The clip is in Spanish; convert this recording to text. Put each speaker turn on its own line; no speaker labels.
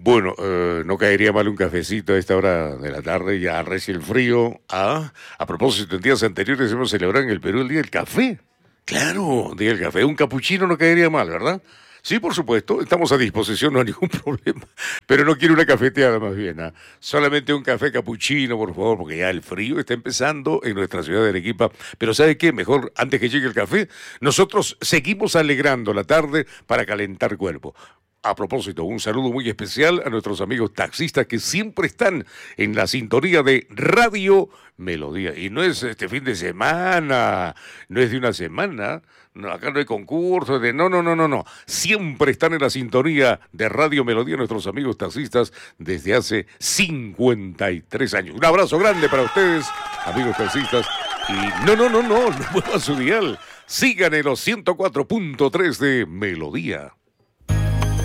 Bueno, no caería mal un cafecito a esta hora de la tarde, ya recién el frío. A propósito, en días anteriores hemos celebrado en el Perú el Día del Café. Claro, Día del Café. Un capuchino no caería mal, ¿verdad? Sí, por supuesto, estamos a disposición, no hay ningún problema. Pero no quiero una cafeteada más bien, ¿ah? Solamente un café capuchino, por favor, porque ya el frío está empezando en nuestra ciudad de Arequipa. Pero ¿sabe qué? Mejor, antes que llegue el café, nosotros seguimos alegrando la tarde para calentar cuerpo. A propósito, un saludo muy especial a nuestros amigos taxistas que siempre están en la sintonía de Radio Melodía. Y no es este fin de semana, no es de una semana, no, acá no hay concursos, no. Siempre están en la sintonía de Radio Melodía nuestros amigos taxistas desde hace 53 años. Un abrazo grande para ustedes, amigos taxistas. Y no muevan su dial. Sigan en los 104.3 de Melodía.